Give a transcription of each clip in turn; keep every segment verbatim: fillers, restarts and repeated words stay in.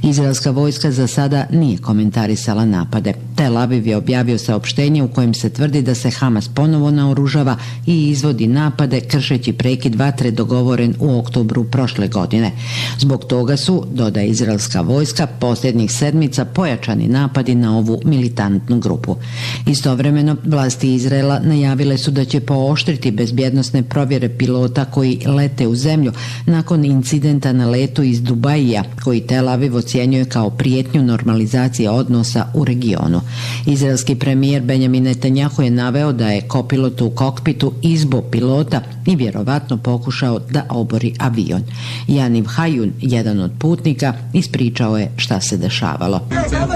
Izraelska vojska za sada nije komentarisala napade. Tel Aviv je objavio saopštenje u kojem se tvrdi da se Hamas ponovo naoružava i izvodi napade kršeći prekid vatre dogovoren u oktobru prošle godine. Zbog toga su, dodaje izraelska vojska, posljednjih sedmica pojačani napadi na ovu militantnu grupu. Istovremeno, vlasti Izraela najavile su da će pooštriti bezbjednosne provjere pilota koji lete u zemlju nakon incidenta na letu iz Dubaija, koji Tel Aviv ocjenjuje kao prijetnju normalizacije odnosa u regionu. Izraelski premijer Benjamin Netanjahu je naveo da je kopilot u kokpitu izbo pilota i vjerovatno pokušao da obori avion. Janiv Hajun, jedan od putnika, ispričao je šta se dešavalo.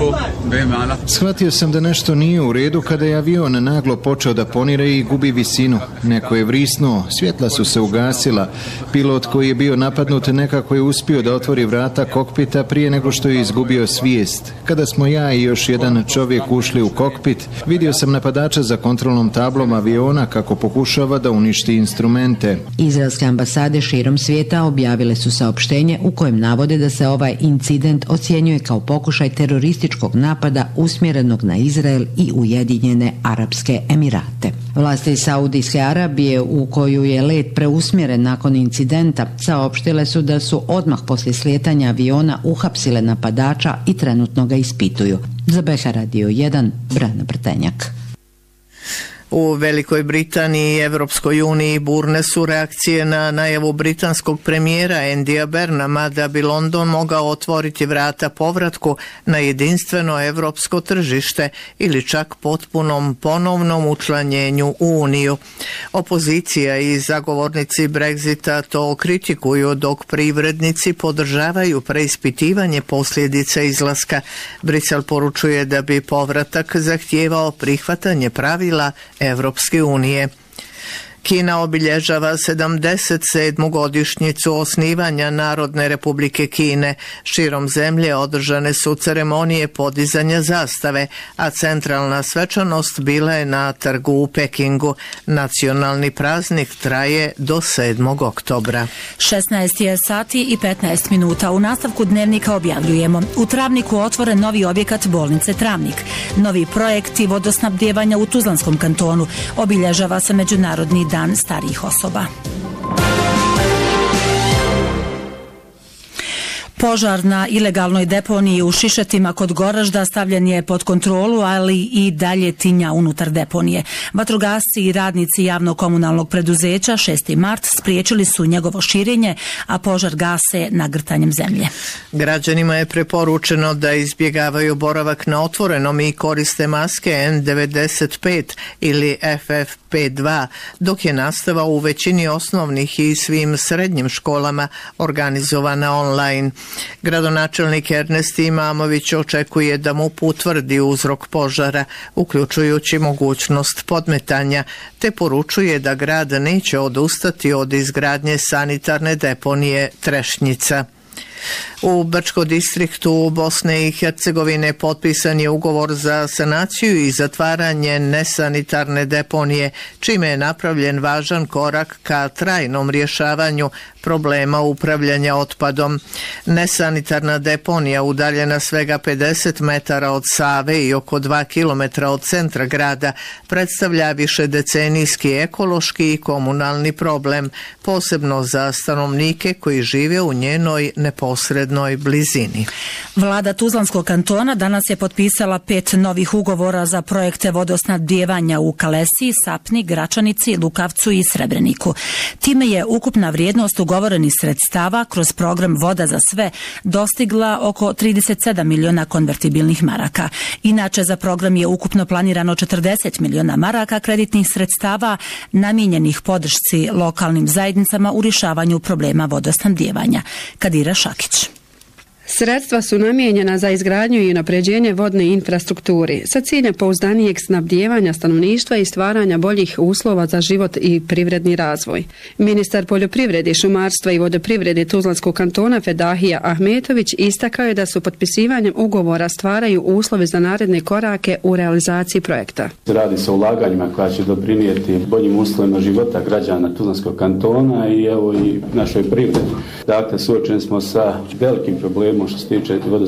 Shvatio sam da nešto nije u redu kada je avion naglo počeo da ponire i gubi visinu. Neko je vrisnuo, svjetla su se ugasila. Pilot koji je bio napadnut nekako je uspio da otvori vrata kokpita prije nego što je izgubio svijest. Kada smo ja i još jedan čovjek ušli u kokpit, vidio sam napadača za kontrolnom tablom aviona kako pokušava da uništi instrumente. Izraelske ambasade širom svijeta objavile su saopštenje u kojem navode da se ovaj incident ocjenjuje kao pokušaj terorističkog napada usmjerenog na Izrael i Ujedinjene Arapske Emirate. Vlasti Saudijske Arabije, u koju je let preusmjeren nakon incidenta, saopštile su da su odmah poslije slijetanja aviona uhapsile napadača i trenutno ga ispituju. Za B H Radio jedan, Brana Brtenjak. U Velikoj Britaniji i Evropskoj uniji burne su reakcije na najavu britanskog premijera Andyja Burnhama da bi London mogao otvoriti vrata povratku na jedinstveno evropsko tržište ili čak potpunom ponovnom učlanjenju u Uniju. Opozicija i zagovornici Brexita to kritikuju, dok privrednici podržavaju preispitivanje posljedica izlaska. Brisel poručuje da bi povratak zahtijevao prihvatanje pravila Evropske unije. Kina obilježava sedamdeset sedmu godišnjicu osnivanja Narodne Republike Kine. Širom zemlje održane su ceremonije podizanja zastave, a centralna svečanost bila je na trgu u Pekingu. Nacionalni praznik traje do sedmog oktobra. šesnaest je sati i petnaest minuta. U nastavku dnevnika objavljujemo: u Travniku otvoren novi objekat bolnice Travnik. Novi projekti vodosnabdijevanja u Tuzlanskom kantonu. Obilježava se Međunarodni dan starijih osoba. Požar na ilegalnoj deponiji u Šišetima kod Goražda stavljen je pod kontrolu, ali i dalje tinja unutar deponije. Vatrogasci i radnici javno-komunalnog preduzeća šesti mart spriječili su njegovo širenje, a požar gase nagrtanjem zemlje. Građanima je preporučeno da izbjegavaju boravak na otvorenom i koriste maske N devedeset pet ili F F P dva, dok je nastava u većini osnovnih i svim srednjim školama organizovana online. Gradonačelnik Ernest Imamović očekuje da mu potvrdi uzrok požara, uključujući mogućnost podmetanja, te poručuje da grad neće odustati od izgradnje sanitarne deponije Trešnjica. U Brčko distriktu Bosne i Hercegovine potpisan je ugovor za sanaciju i zatvaranje nesanitarne deponije, čime je napravljen važan korak ka trajnom rješavanju problema upravljanja otpadom. Nesanitarna deponija, udaljena svega pedeset metara od Save i oko dva kilometra od centra grada, predstavlja višedecenijski ekološki i komunalni problem, posebno za stanovnike koji žive u njenoj neposrednoj blizini. Vlada Tuzlanskog kantona danas je potpisala pet novih ugovora za projekte vodosnabdijevanja u Kalesiji, Sapni, Gračanici, Lukavcu i Srebreniku. Time je ukupna vrijednost ugovorenih sredstava kroz program Voda za sve dostigla oko trideset sedam miliona konvertibilnih maraka. Inače, za program je ukupno planirano četrdeset miliona maraka kreditnih sredstava namijenjenih podršci lokalnim zajednicama u rješavanju problema vodosnabdijevanja. Kadira Šakić. Sredstva su namijenjena za izgradnju i unapređenje vodne infrastrukture sa ciljem pouzdanijeg snabdijevanja stanovništva i stvaranja boljih uslova za život i privredni razvoj. Ministar poljoprivrede, šumarstva i vodoprivrede Tuzlanskog kantona Fedahija Ahmetović istakao je da su potpisivanjem ugovora stvaraju uslove za naredne korake u realizaciji projekta. Radi se o ulaganjima koja će doprinijeti boljim uslovima života građana Tuzlanskog kantona i evo i našoj privredi. Dakle, suočeni smo sa velikim problemom što se tiče